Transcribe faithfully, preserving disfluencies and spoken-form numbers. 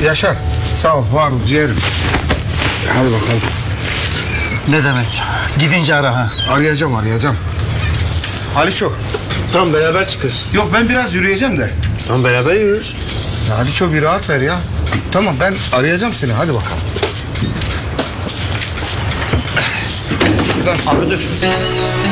Yaşar. Sağ ol. Var ol ciğerim. Hadi bakalım. Ne demek? Gidince ara ha. Arayacağım arayacağım. Haliço. Tamam beraber çıkarız. Yok ben biraz yürüyeceğim de. Tamam beraber yürürüz. Ya Haliço bir rahat ver ya. Tamam ben arayacağım seni. Hadi bakalım. Şuradan. Abi dur.